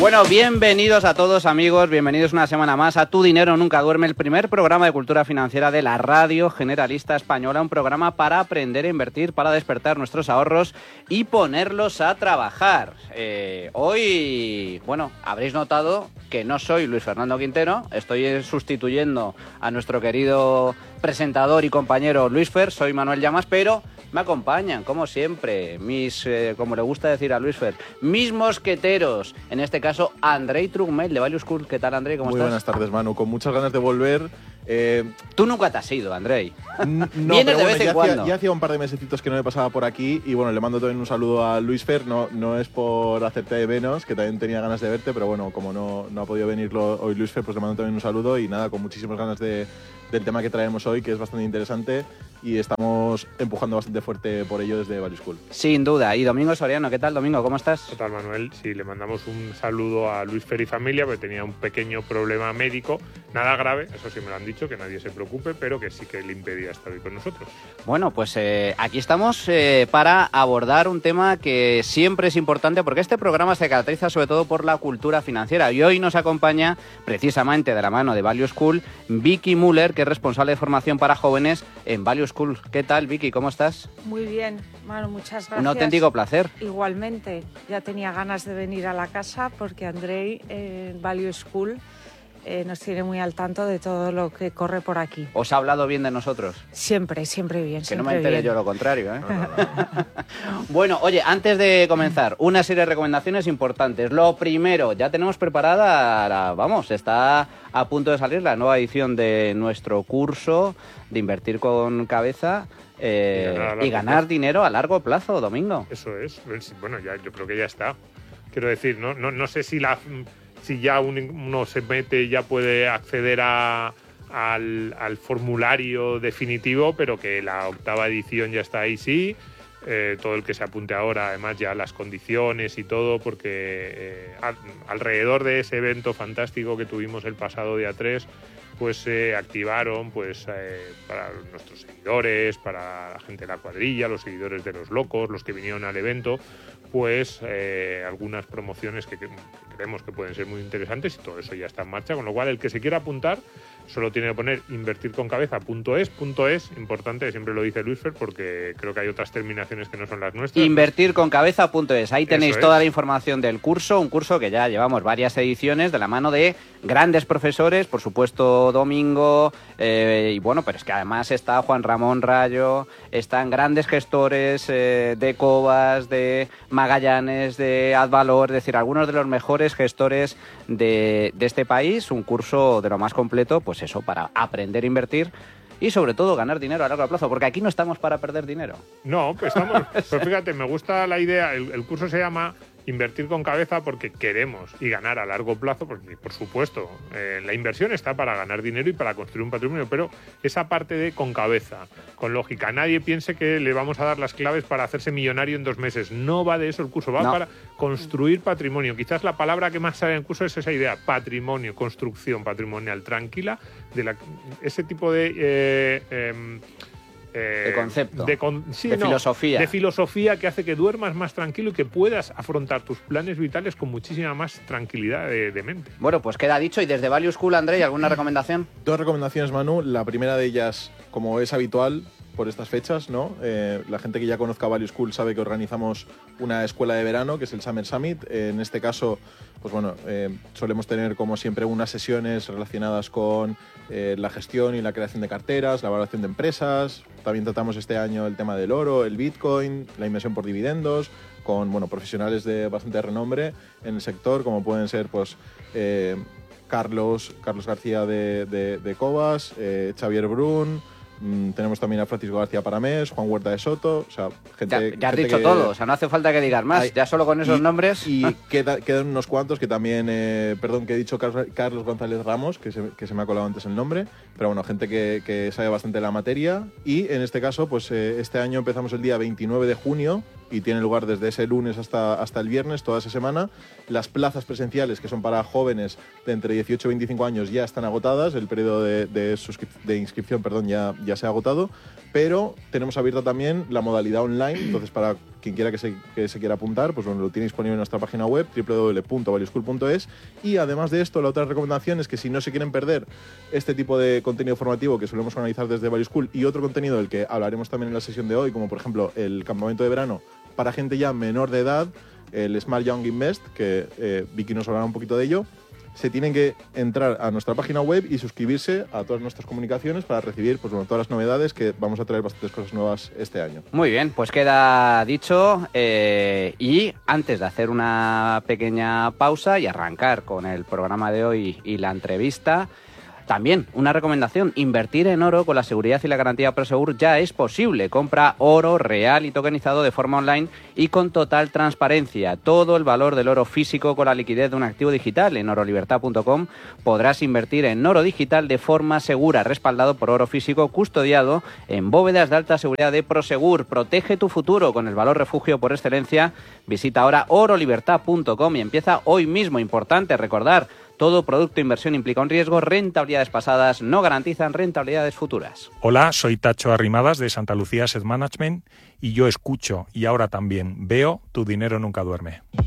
Bueno, bienvenidos a todos, amigos, bienvenidos una semana más a Tu Dinero Nunca Duerme, el primer programa de cultura financiera de la Radio Generalista Española, un programa para aprender a invertir, para despertar nuestros ahorros y ponerlos a trabajar. Hoy, bueno, habréis notado que no soy Luis Fernando Quintero, estoy sustituyendo a nuestro querido presentador y compañero Luis Fer, soy Manuel Llamas, pero me acompañan, como siempre, mis, como le gusta decir a Luis Fer, mis mosqueteros, en este caso Andrei Trugmel de Value School. ¿Qué tal, Andrei? ¿Cómo estás? Muy buenas tardes, Manu, con muchas ganas de volver. Tú nunca te has ido, Andrei. No, vienes de vez en cuando. Ya hacía un par de mesecitos que no me pasaba por aquí y bueno, le mando también un saludo a Luis Fer. No es por hacerte de menos, que también tenía ganas de verte, pero bueno, como no ha podido venir hoy Luis Fer, pues le mando también un saludo y nada, con muchísimas ganas del tema que traemos hoy, que es bastante interesante y estamos empujando bastante fuerte por ello desde Value School. Sin duda. Y Domingo Soriano, ¿qué tal, Domingo? ¿Cómo estás? ¿Qué tal, Manuel? Sí, le mandamos un saludo a Luis Fer y familia, porque tenía un pequeño problema médico, nada grave, eso sí me lo han dicho, que nadie se preocupe, pero que sí que le impedía estar hoy con nosotros. Bueno, pues aquí estamos para abordar un tema que siempre es importante, porque este programa se caracteriza sobre todo por la cultura financiera, y hoy nos acompaña precisamente de la mano de Value School Vicky Müller, que es responsable de formación para jóvenes en Value School. ¿Qué tal, Vicky? ¿Cómo estás? Muy bien, Manu, muchas gracias. Un auténtico placer. Igualmente, ya tenía ganas de venir a la casa porque Andrei en Value School nos tiene muy al tanto de todo lo que corre por aquí. ¿Os ha hablado bien de nosotros? Siempre bien. Que no me entere yo lo contrario, ¿eh? Bueno, oye, antes de comenzar, una serie de recomendaciones importantes. Lo primero, ya tenemos preparada, está a punto de salir la nueva edición de nuestro curso de Invertir con Cabeza y ganar dinero a largo plazo, Domingo. Eso es. Bueno, ya yo creo que ya está. Quiero decir, no sé si ya uno se mete y ya puede acceder al formulario definitivo, pero que la 8ª edición ya está ahí, sí. Todo el que se apunte ahora, además ya las condiciones y todo, porque alrededor de ese evento fantástico que tuvimos el pasado día 3, pues se activaron para nuestros seguidores, para la gente de la cuadrilla, los seguidores de los locos, los que vinieron al evento, pues algunas promociones que creemos que pueden ser muy interesantes, y todo eso ya está en marcha, con lo cual el que se quiera apuntar solo tiene que poner invertirconcabeza.es, importante, siempre lo dice Luis Fer, porque creo que hay otras terminaciones que no son las nuestras. Invertirconcabeza.es, ahí tenéis toda la información del curso, un curso que ya llevamos varias ediciones de la mano de grandes profesores, por supuesto Domingo, y bueno, pero es que además está Juan Ramón Rayo, están grandes gestores de Cobas, de Magallanes, de Advalor, es decir, algunos de los mejores gestores de este país, un curso de lo más completo, pues eso, para aprender a invertir y sobre todo ganar dinero a largo plazo, porque aquí no estamos para perder dinero. No, pues estamos, pero fíjate, me gusta la idea, el curso se llama Invertir con Cabeza porque queremos y ganar a largo plazo, porque por supuesto la inversión está para ganar dinero y para construir un patrimonio, pero esa parte de con cabeza, con lógica. Nadie piense que le vamos a dar las claves para hacerse millonario en 2 meses. No va de eso el curso, va para construir patrimonio. Quizás la palabra que más sale en el curso es esa idea, patrimonio, construcción patrimonial tranquila, ese tipo de concepto, de filosofía. De filosofía que hace que duermas más tranquilo y que puedas afrontar tus planes vitales con muchísima más tranquilidad de mente. Bueno, pues queda dicho. Y desde Value School, Andrei, ¿alguna recomendación? 2 recomendaciones, Manu. La primera de ellas, como es habitual por estas fechas, ¿no? La gente que ya conozca Value School sabe que organizamos una escuela de verano, que es el Summer Summit. En este caso, pues bueno, solemos tener como siempre unas sesiones relacionadas con la gestión y la creación de carteras, la valoración de empresas. También tratamos este año el tema del oro, el Bitcoin, la inversión por dividendos, con profesionales de bastante renombre en el sector, como pueden ser pues Carlos García de Cobas, Xavier Brun. Tenemos también a Francisco García Paramés, Juan Huerta de Soto, o sea, gente... Ya has dicho todo, o sea, no hace falta que digas más, ya solo con esos nombres... Y quedan unos cuantos que también, perdón, que he dicho Carlos González Ramos, que se me ha colado antes el nombre, pero bueno, gente que sabe bastante la materia, y en este caso, pues este año empezamos el día 29 de junio, y tiene lugar desde ese lunes hasta el viernes, toda esa semana. Las plazas presenciales, que son para jóvenes de entre 18 y 25 años, ya están agotadas. El periodo de inscripción ya se ha agotado, pero tenemos abierta también la modalidad online. Entonces, para quien quiera que se quiera apuntar, pues bueno, lo tiene disponible en nuestra página web www.valueschool.es. Y además de esto, la otra recomendación es que si no se quieren perder este tipo de contenido formativo que solemos organizar desde Value School y otro contenido del que hablaremos también en la sesión de hoy, como por ejemplo el campamento de verano para gente ya menor de edad, el Smart Young Invest, que Vicky nos hablará un poquito de ello, se tienen que entrar a nuestra página web y suscribirse a todas nuestras comunicaciones para recibir todas las novedades, que vamos a traer bastantes cosas nuevas este año. Muy bien, pues queda dicho, y antes de hacer una pequeña pausa y arrancar con el programa de hoy y la entrevista, también una recomendación: invertir en oro con la seguridad y la garantía Prosegur ya es posible. Compra oro real y tokenizado de forma online y con total transparencia. Todo el valor del oro físico con la liquidez de un activo digital. En orolibertad.com podrás invertir en oro digital de forma segura, respaldado por oro físico custodiado en bóvedas de alta seguridad de Prosegur. Protege tu futuro con el valor refugio por excelencia. Visita ahora orolibertad.com y empieza hoy mismo. Importante recordar: todo producto de inversión implica un riesgo. Rentabilidades pasadas no garantizan rentabilidades futuras. Hola, soy Tacho Arrimadas de Santa Lucía Asset Management y yo escucho y ahora también veo Tu Dinero Nunca Duerme.